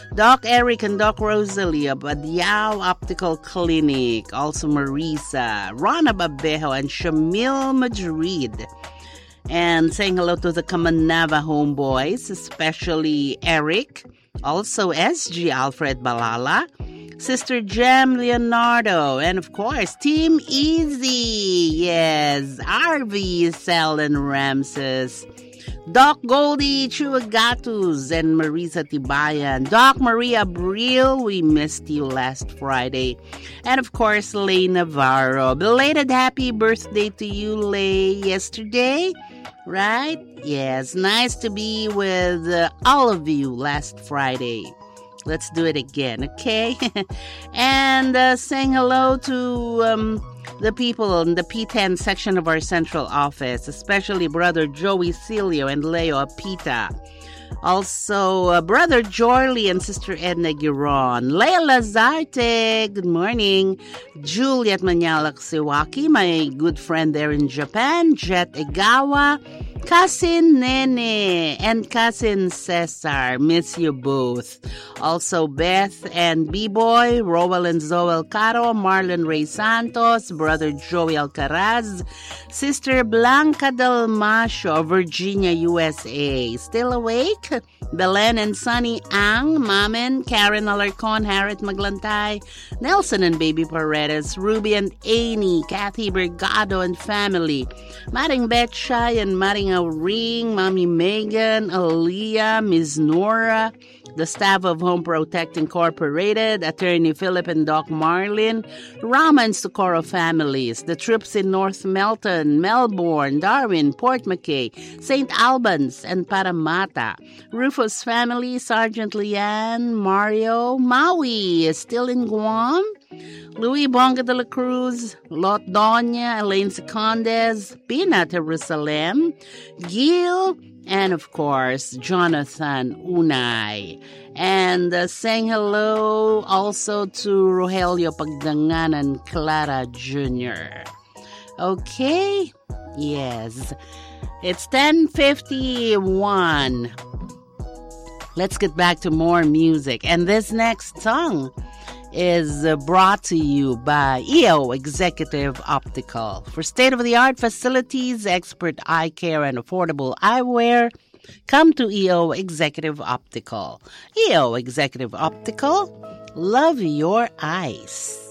Doc Eric and Doc Rosalie of Adiao Optical Clinic. Also Marisa, Rona Babejo, and Shamil Madrid. And saying hello to the Kamanava homeboys, especially Eric. Also SG Alfred Balala. Sister Jem Leonardo, and of course, Team Easy. Yes, RV, Sal and Ramses. Doc Goldie Chuagatus and Marisa Tibayan. Doc Maria Abril, we missed you last Friday. And of course, Lay Navarro. Belated happy birthday to you, Lay, yesterday. Right? Yes, nice to be with all of you last Friday. Let's do it again, okay? And saying hello to the people in the P10 section of our central office, especially Brother Joey Cilio and Leo Apita. Also, Brother Jorley and Sister Edna Giron. Leia Lazarte, good morning. Juliet Manyalak Siwaki, my good friend there in Japan. Jet Egawa. Cousin Nene and Cousin Cesar, miss you both. Also Beth and B-Boy, Roel and Zoel Caro, Marlon Ray Santos, Brother Joey Alcaraz, Sister Blanca Del Macho, Virginia, USA. Still awake? Belen and Sunny Ang, Mamen, Karen Alarcon, Harriet Maglantay, Nelson and Baby Paredes, Ruby and Amy, Kathy Bergado and family, Maring Betchay and Maring Ring, Mommy Megan, Aaliyah, Ms. Nora, the staff of Home Protect Incorporated, Attorney Philip and Doc Marlin, Rama and Socorro families, the troops in North Melton, Melbourne, Darwin, Port McKay, St. Albans, and Parramatta, Rufus family, Sergeant Leanne, Mario, Maui is still in Guam, Louis Bonga de la Cruz, Lot Doña, Elaine Secondes, Pina Jerusalem, Gil, and of course, Jonathan Unay. And saying hello also to Rogelio Pagdangan and Clara Jr. Okay? Yes. It's 10:51. Let's get back to more music. And this next song is brought to you by EO Executive Optical. For state-of-the-art facilities, expert eye care, and affordable eyewear, come to EO Executive Optical. EO Executive Optical, love your eyes.